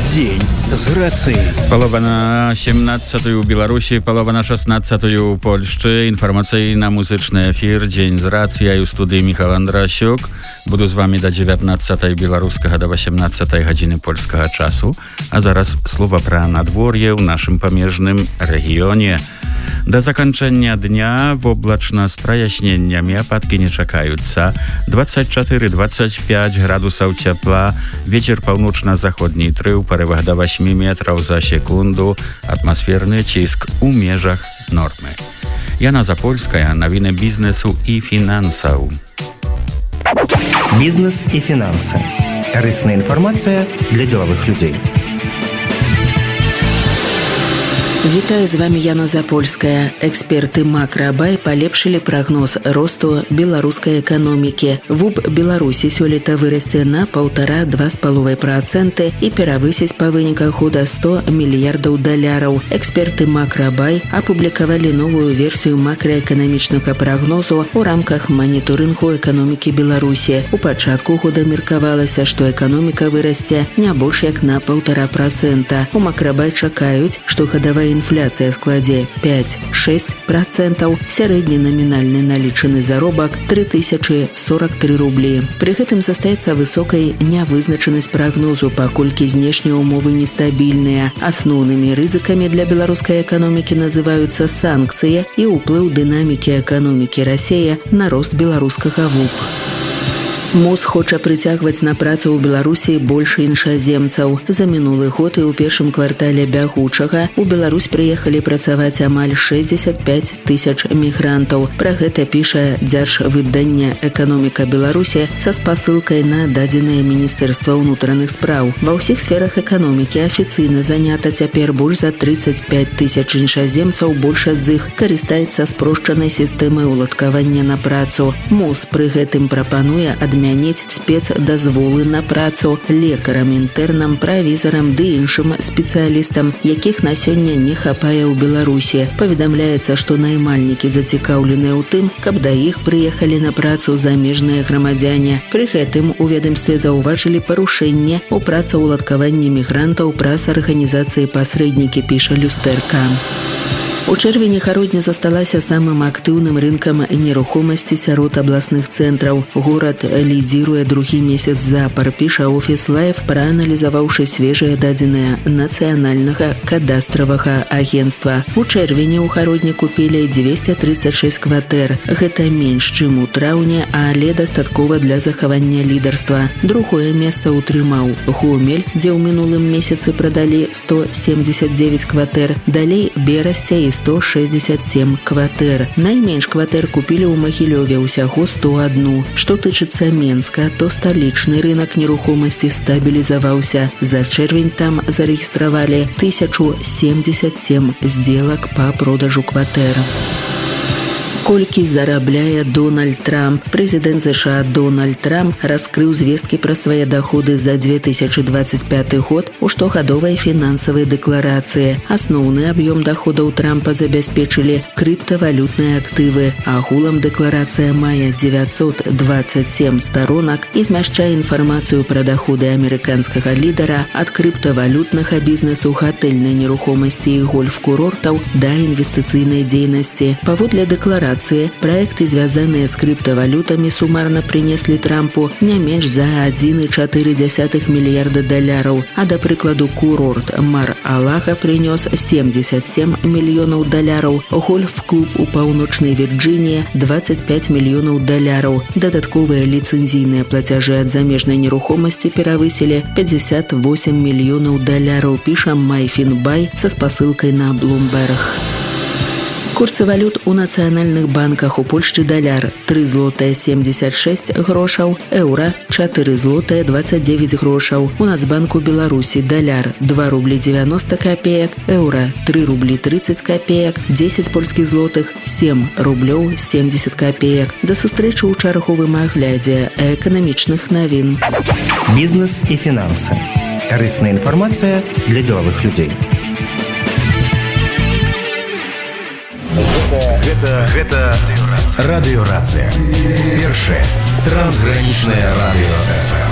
Дзень з рацыяй. Палова на 17-ю ў Беларусі, палова на 16-ю ў Польшчы. Інфармацыйна-музычны эфір «Дзень з рацыяй» у студыі Міхал Андрасюк. Буду з вами до 19-й беларускага, до 18-й гадзіны польскага часу. А зараз слова пра надвор'е ў нашым памежным рэгіёне. Да заканчэння дня воблачна з праясненнямі, ападкі не чакаюцца. 24-25 градусаў цяпла, вецер паўночна-заходні 3 ў парывах до 8 метраў за секунду, атмасферны ціск у межах нормы. Яна Запольская, навіны бізнесу і фінансаў. Бізнес і фінансы. Карысная інфармацыя для дзелавых людзей. Вітаю, з вами Яна Запольская. Эксперты Макробай палепшылі прагноз росту беларускай эканомікі. ВУБ Беларусі сёлета вырасце на 1,5–2,5% і перавысіць па выніках года 100 мільярдаў даляраў. Эксперты Макробай апублікавалі новую версію макраэканамічнага прагнозу ў рамках маніторынгу эканомікі Беларусі. У пачатку года меркавалася, што эканоміка вырасце не больш як на 1,5%. У Макробай чакаюць, што гадавая інфляцыя складзе 5–6%, сярэдні намінальны налічаны заробак 3043 рублі. Пры гэтым застаецца высокай нявызначанасць прагнозу, паколькі знешнія ўмовы нестабільныя. Асноўнымі рызыкамі для беларускай эканомікі называюцца санкцыі і ўплыў дынамікі эканомікі Расіі на рост беларускага ВУБ. МОЗ хоча прыцягваць на працу ў Беларусі больш іншаземцаў. За мінулы год і ў першым квартале бягучага у Беларусь прыехалі працаваць амаль 65 тысяч мігрантаў. Пра гэта піша дзяржвыданне «Эканоміка Беларусі» са спасылкай на дадзенае Міністэрства ўнутраных спраў. Ва ўсіх сферах эканомікі афіцыйна занята цяпер больш за 35 тысяч іншаземцаў, большасць з іх карыстаецца спрошчанай сістэмай уладкавання на працу. МОЗ пры гэтым прапануе адмяніць спецдазволы на працу лекарам, інтэрнам, правізарам ды іншым спецыялістам, якіх на сёння не хапае ў Беларусі. Паведамляецца, што наймальнікі зацікаўленыя ў тым, каб да іх прыехалі на працу замежныя грамадзяне. Пры гэтым у ведамстве заўважылі парушэнне ў працаўладкаванні мігрантаў праз арганізацыі пасрэднікі, піша люстэрка. У чэрвені гародня засталася самым актыўным рынкам нерухомасці сярод абласных цэнтраў. Горад лідзіруе другі месяц запар, піша Офіс Лайф, прааналізаваўшы свежыя дадзеныя нацыянальнага кадастравага агенцтва. У чэрвені ў гародні купілі 236 кватэр. Гэта менш, чым у траўні, але дастаткова для захавання лідарства. Другое месца ўтрымаў Гомель, дзе ў мінулым месяцы прадалі 179 кватэр. Далей Берасця і 167 кватэр. Найменш кватэр купілі ў Магілёве, ўсяго 101. Што тычыцца Менска, то сталічны рынак нерухомасці стабілізаваўся. За чэрвень там зарэгістравалі 1077 здзелак па продажу кватэр. Колькі зарабляе Дональд Трамп? Прэзідэнт США Дональд Трамп раскрыў звесткі пра свае даходы за 2025 год у штогадовай фінансавай дэкларацыі. Асноўны аб'ём даходаў Трампа забяспечылі крыптавалютныя актывы. Агулам дэкларацыя мае 927 сторонак і змяшчае інфармацыю пра даходы амерыканскага лідара ад крыптавалютнага бізнесу, гатэльнай нерухомасці і гольф-курортаў да інвестыцыйнай дзейнасці. Паводле дэкларацыі, праекты, звязаныя з крыптавалютамі, сумарна прынеслі Трампу не менш за 1,4 мільярда даляраў, а, да прыкладу, курорт Мар-Алага прынёс 77 мільёнаў даляраў, гольф-клуб у паўночнай Вірджыніі 25 мільёнаў даляраў. Дадатковыя ліцэнзійныя плацяжы ад замежнай нерухомасці перавысілі 58 мільёнаў даляраў, піша Майфінбай са спасылкай на Bloomberg. Курсы валют у нацыянальных банках. У Польшчы даляр 3 злотыя 76 грошаў, еўра 4 злотыя 29 грошаў. У Нацбанку Беларусі даляр 2 рублі 90 копеек, еўра 3 рублі 30 копеек, 10 польскіх злотых 7 рублёў 70 копеек. Да сустрэчы ў чарговым аглядзе эканамічных навін. Бізнес і фінансы. Карысная інфармацыя для дзелавых людзей. Гэта радыёрацыя. Першае трансгранічнае радыё ФМ.